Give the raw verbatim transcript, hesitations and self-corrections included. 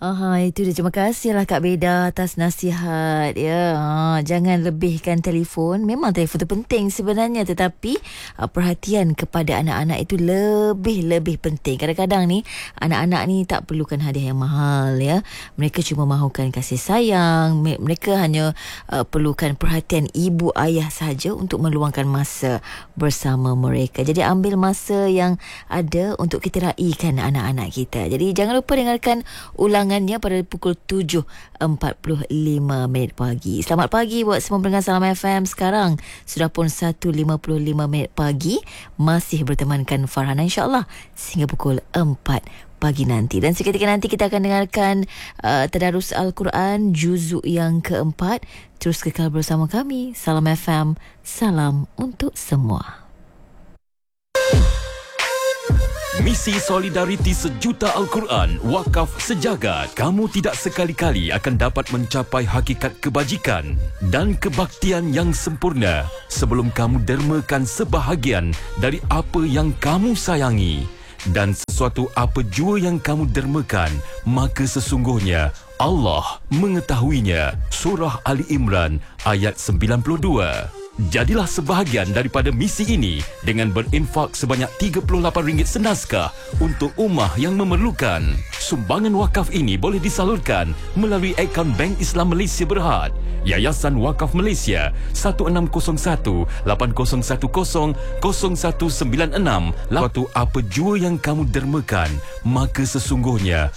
Aha, itu dia. Terima kasihlah Kak Beda atas nasihat ya. Ha, jangan lebihkan telefon. Memang telefon tu penting sebenarnya, tetapi uh, perhatian kepada anak-anak itu lebih-lebih penting. Kadang-kadang ni anak-anak ni tak perlukan hadiah yang mahal ya. Mereka cuma mahukan kasih sayang. Mereka hanya uh, perlukan perhatian ibu ayah saja untuk meluangkan masa bersama mereka. Jadi ambil masa yang ada untuk kita raikan anak-anak kita. Jadi jangan lupa dengarkan ulangan pada pukul tujuh empat puluh lima minit pagi. Selamat pagi buat semua pendengar Salam F M sekarang. Sudah pun satu lima puluh lima minit pagi. Masih bertemankan Farhana insyaAllah sehingga pukul empat pagi nanti. Dan seketika nanti kita akan dengarkan uh, Tadarus Al-Quran juzuk yang keempat. Terus kekal bersama kami. Salam F M. Salam untuk semua. Misi Solidariti Sejuta Al-Quran Wakaf Sejagat. Kamu tidak sekali-kali akan dapat mencapai hakikat kebajikan dan kebaktian yang sempurna sebelum kamu dermakan sebahagian dari apa yang kamu sayangi. Dan sesuatu apa jua yang kamu dermakan, maka sesungguhnya Allah mengetahuinya. Surah Ali Imran ayat sembilan puluh dua. Jadilah sebahagian daripada misi ini dengan berinfak sebanyak tiga puluh lapan ringgit senaskah untuk ummah yang memerlukan. Sumbangan wakaf ini boleh disalurkan melalui akaun Bank Islam Malaysia Berhad, Yayasan Wakaf Malaysia satu enam kosong satu lapan kosong satu kosong kosong satu sembilan enam. Waktu apa jua yang kamu dermakan, maka sesungguhnya